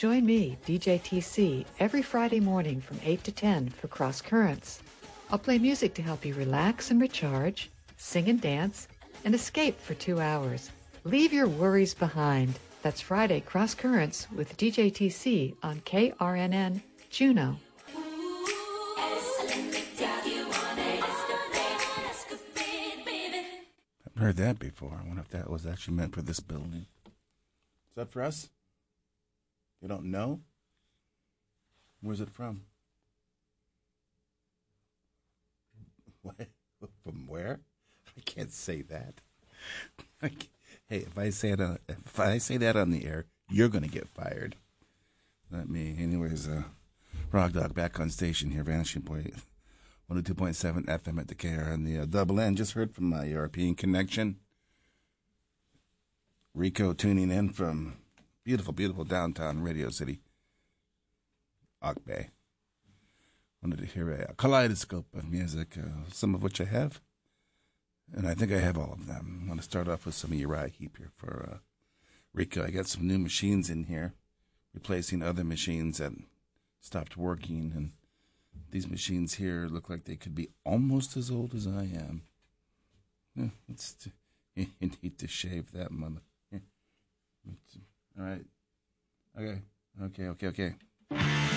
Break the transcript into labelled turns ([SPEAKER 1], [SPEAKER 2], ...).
[SPEAKER 1] Join me, DJ TC, every Friday morning from 8 to 10 for Cross Currents. I'll play music to help you relax and recharge, sing and dance, and escape for 2 hours. Leave your worries behind. That's Friday Cross Currents with DJ TC on KRNN Juno.
[SPEAKER 2] I've heard that before. I wonder if that was actually meant for this building. Is that for us? You don't know? Where's it from? What? From where? I can't say that. Hey, if I say that on the air, you're gonna get fired. Not me. Anyways, Rock Dog back on station here, Vanishing Point, 102.7 FM at the KR and the Double N. Just heard from my European connection. Rico tuning in from beautiful, beautiful downtown Radio City, Ock Bay. Wanted to hear a kaleidoscope of music, some of which I have, and I think I have all of them. I want to start off with some Uriah Heep here for Rico. I got some new machines in here, replacing other machines that stopped working, and these machines here look like they could be almost as old as I am. You need to shave that mother. All right. Okay.